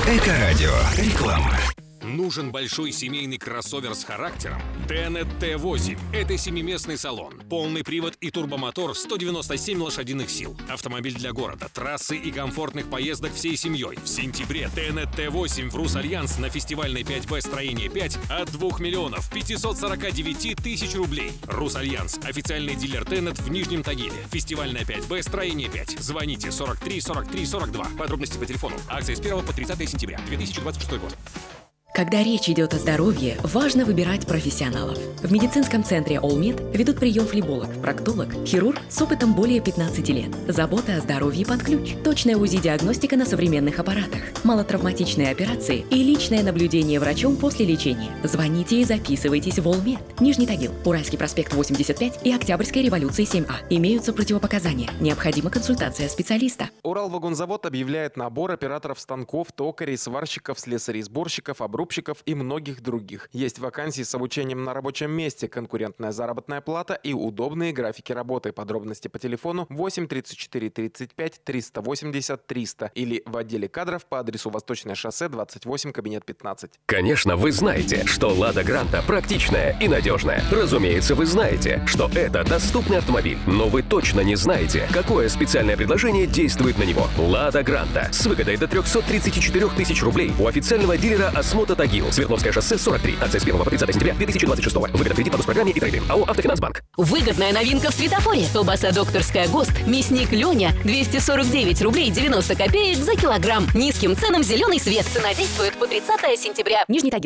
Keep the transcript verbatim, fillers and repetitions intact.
Эко-радио. Реклама. Нужен большой семейный кроссовер с характером? Тенет Т восемь. Это семиместный салон. Полный привод и турбомотор, сто девяносто семь лошадиных сил. Автомобиль для города, трассы и комфортных поездок всей семьей. В сентябре Тенет Т восемь в Русальянс на фестивальной пять бэ строение пять от двух миллионов пятисот сорока девяти тысяч рублей. Русальянс. Официальный дилер Тенет в Нижнем Тагиле. Фестивальная пять бэ строение пять. Звоните сорок три сорок три сорок два. Подробности по телефону. Акция с первого по тридцатое сентября две тысячи двадцать шестой год. Когда речь идет о здоровье, важно выбирать профессионалов. В медицинском центре All.Med ведут прием флеболог, проктолог, хирург с опытом более пятнадцати лет. Забота о здоровье под ключ. Точная УЗИ-диагностика на современных аппаратах. Малотравматичные операции и личное наблюдение врачом после лечения. Звоните и записывайтесь в All.Med. Нижний Тагил, Уральский проспект восемьдесят пять и Октябрьской революции семь А. Имеются противопоказания. Необходима консультация специалиста. Уралвагонзавод объявляет набор операторов станков, токарей, сварщиков, слесарей-сборщиков, обрубщиков и многих других. Есть вакансии с обучением на рабочем месте, конкурентная заработная плата и удобные графики работы. Подробности по телефону восемь тридцать четыре тридцать пять триста восемьдесят триста или в отделе кадров по адресу Восточное шоссе двадцать восемь, кабинет пятнадцать. Конечно, вы знаете, что Лада Гранта практичная и надежная. Разумеется, вы знаете, что это доступный автомобиль. Но вы точно не знаете, какое специальное предложение действует на него. Лада Гранта с выгодой до трехсот тридцати четырёх тысяч рублей у официального дилера Осмота Тагил. Свердловское шоссе сорок три. Акция с первого по тридцатое сентября две тысячи двадцать шестого. Выгода в кредит по госпрограмме и трейдинг. АО «Автофинансбанк». Выгодная новинка в светофоре. Колбаса докторская ГОСТ. Мясник Леня. двести сорок девять рублей девяносто копеек за килограмм. Низким ценам зеленый свет. Цена действует по тридцатое сентября. Нижний Тагил.